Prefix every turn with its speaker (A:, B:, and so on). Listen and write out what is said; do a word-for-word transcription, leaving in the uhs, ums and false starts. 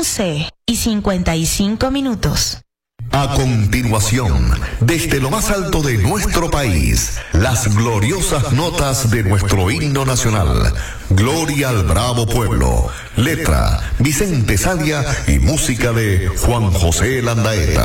A: once y cincuenta y cinco minutos.
B: A continuación, desde lo más alto de nuestro país, las gloriosas notas de nuestro himno nacional. Gloria al bravo pueblo. Letra, Vicente Sadia y música de Juan José Landaeta.